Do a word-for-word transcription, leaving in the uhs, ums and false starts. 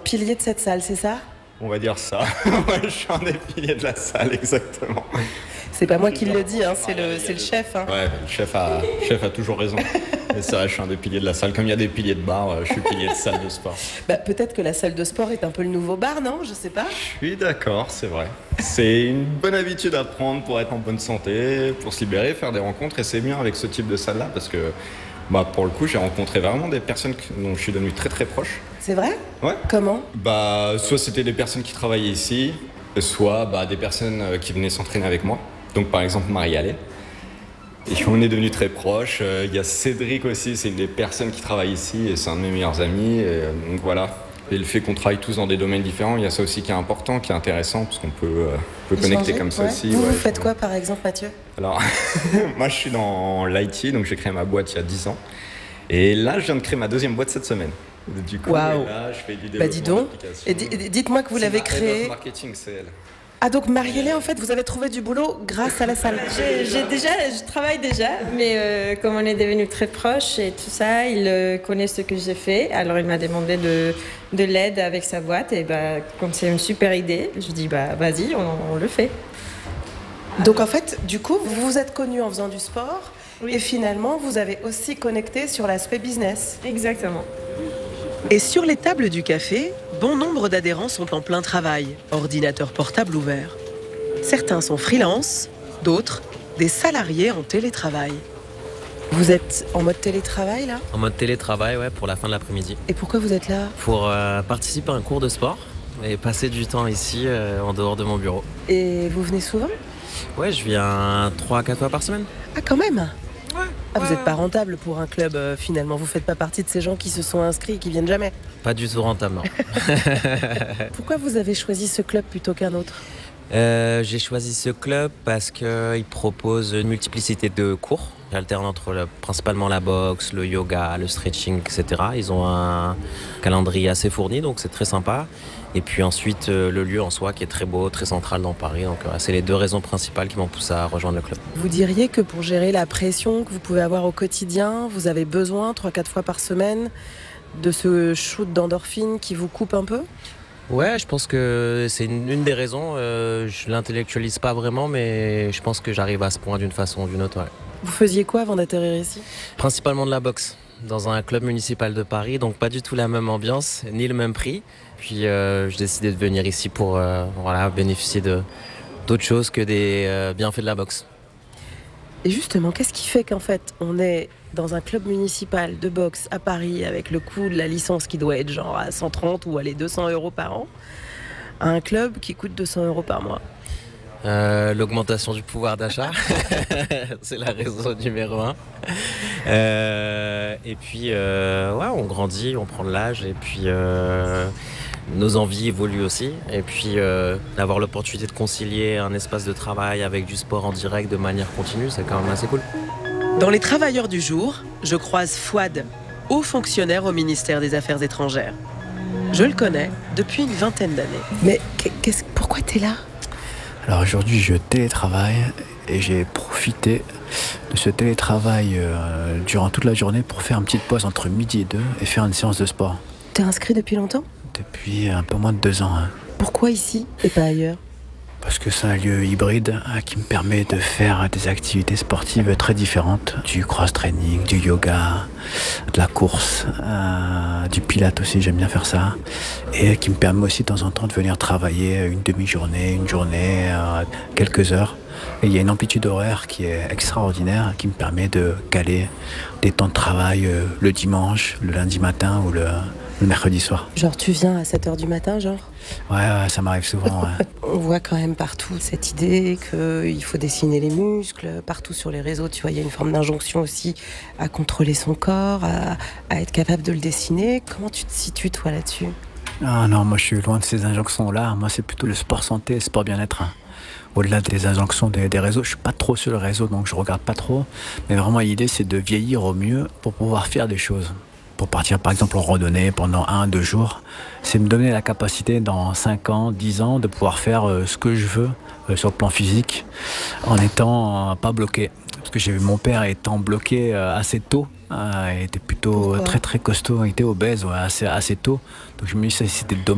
pilier de cette salle, c'est ça ? On va dire ça. Ouais, je suis un des piliers de la salle, exactement. C'est pas moi qui le dis, hein, c'est, le, c'est le chef. Hein. Ouais, le chef a, le chef a toujours raison. Et c'est vrai, je suis un des piliers de la salle. Comme il y a des piliers de bar, je suis pilier de salle de sport. Bah, peut-être que la salle de sport est un peu le nouveau bar, non ? Je sais pas. Je suis d'accord, c'est vrai. C'est une bonne habitude à prendre pour être en bonne santé, pour se libérer, faire des rencontres. Et c'est bien avec ce type de salle-là parce que bah, pour le coup, j'ai rencontré vraiment des personnes dont je suis devenu très très proche. C'est vrai ? Ouais. Comment ? Bah, soit c'était des personnes qui travaillaient ici, soit bah, des personnes qui venaient s'entraîner avec moi. Donc par exemple Marie-Allée. Et on est devenus très proches. Il euh, y a Cédric aussi, c'est une des personnes qui travaille ici et c'est un de mes meilleurs amis. Et, euh, donc voilà. Et le fait qu'on travaille tous dans des domaines différents, il y a ça aussi qui est important, qui est intéressant, parce qu'on peut, euh, peut connecter comme ça ouais. aussi. Vous, ouais, vous faites quoi par exemple, Mathieu ? Alors, moi je suis dans l'I T, donc j'ai créé ma boîte il y a dix ans. Et là, je viens de créer ma deuxième boîte cette semaine. Du coup, wow. là, je fais du développement bah dis donc. d'applications. Et d- dites-moi que vous c'est l'avez ma créé. head of marketing, c'est elle. Ah donc Marie-Hélène, en fait, vous avez trouvé du boulot grâce à la salle. J'ai, j'ai déjà, je travaille déjà, mais euh, comme on est devenus très proches et tout ça, il euh, connaît ce que j'ai fait. Alors il m'a demandé de, de l'aide avec sa boîte et bah, comme c'est une super idée, je dis bah vas-y, on, on le fait. Donc en fait, du coup, vous vous êtes connus en faisant du sport oui. Et finalement, vous avez aussi connecté sur l'aspect business. Exactement. Et sur les tables du café, bon nombre d'adhérents sont en plein travail, ordinateur portable ouvert. Certains sont freelance, d'autres, des salariés en télétravail. Vous êtes en mode télétravail là ? En mode télétravail, ouais, pour la fin de l'après-midi. Et pourquoi vous êtes là ? Pour euh, participer à un cours de sport et passer du temps ici, euh, en dehors de mon bureau. Et vous venez souvent ? Ouais, je viens trois à quatre fois par semaine. Ah quand même ? Ouais. Ah, vous n'êtes pas rentable pour un club euh, finalement, vous ne faites pas partie de ces gens qui se sont inscrits et qui viennent jamais. Pas du tout rentable, non. Pourquoi vous avez choisi ce club plutôt qu'un autre ? euh, J'ai choisi ce club parce qu'il propose une multiplicité de cours. J'alterne entre le, principalement la boxe, le yoga, le stretching, et cetera. Ils ont un calendrier assez fourni, donc c'est très sympa. Et puis ensuite, euh, le lieu en soi qui est très beau, très central dans Paris. Donc euh, c'est les deux raisons principales qui m'ont poussé à rejoindre le club. Vous diriez que pour gérer la pression que vous pouvez avoir au quotidien, vous avez besoin, trois à quatre fois par semaine, de ce shoot d'endorphine qui vous coupe un peu ? Ouais, je pense que c'est une, une des raisons. Euh, je l'intellectualise pas vraiment, mais je pense que j'arrive à ce point d'une façon ou d'une autre. Ouais. Vous faisiez quoi avant d'atterrir ici ? Principalement de la boxe, dans un club municipal de Paris, donc pas du tout la même ambiance, ni le même prix. Puis euh, j'ai décidé de venir ici pour euh, voilà, bénéficier de, d'autres choses que des euh, bienfaits de la boxe. Et justement, qu'est-ce qui fait qu'en fait, on est dans un club municipal de boxe à Paris avec le coût de la licence qui doit être genre à cent trente ou aller deux cents euros par an, à un club qui coûte deux cents euros par mois ? Euh, l'augmentation du pouvoir d'achat, c'est la raison numéro un. Euh, et puis, euh, ouais, on grandit, on prend de l'âge, et puis euh, nos envies évoluent aussi. Et puis, euh, d'avoir l'opportunité de concilier un espace de travail avec du sport en direct de manière continue, c'est quand même assez cool. Dans les travailleurs du jour, je croise Fouad, haut fonctionnaire au ministère des Affaires étrangères. Je le connais depuis une vingtaine d'années. Mais qu'est-ce, pourquoi t'es là ? Alors aujourd'hui, je télétravaille et j'ai profité de ce télétravail euh, durant toute la journée pour faire une petite pause entre midi et deux et faire une séance de sport. T'es inscrit depuis longtemps ? Depuis un peu moins de deux ans. Hein. Pourquoi ici et pas ailleurs ? Parce que c'est un lieu hybride hein, qui me permet de faire des activités sportives très différentes. Du cross-training, du yoga, de la course, euh, du pilates aussi, j'aime bien faire ça. Et qui me permet aussi de temps en temps de venir travailler une demi-journée, une journée, euh, quelques heures. Et il y a une amplitude horaire qui est extraordinaire, qui me permet de caler des temps de travail euh, le dimanche, le lundi matin ou le, le mercredi soir. Genre tu viens à sept heures du matin, genre ? Ouais, ouais, ça m'arrive souvent. Ouais. On voit quand même partout cette idée qu'il faut dessiner les muscles. Partout sur les réseaux, tu vois, il y a une forme d'injonction aussi à contrôler son corps, à, à être capable de le dessiner. Comment tu te situes, toi, là-dessus ? Ah non, moi je suis loin de ces injonctions-là. Moi, c'est plutôt le sport santé, le sport bien-être. Hein. Au-delà des injonctions des, des réseaux, je suis pas trop sur le réseau, donc je regarde pas trop. Mais vraiment, l'idée, c'est de vieillir au mieux pour pouvoir faire des choses. Pour partir par exemple en randonnée pendant un, deux jours, c'est me donner la capacité dans cinq ans, dix ans de pouvoir faire euh, ce que je veux euh, sur le plan physique en étant euh, pas bloqué. Parce que j'ai vu mon père étant bloqué euh, assez tôt, euh, il était plutôt Pourquoi ? très très costaud, il était obèse ouais, assez, assez tôt. Donc je me dis que c'était dommage.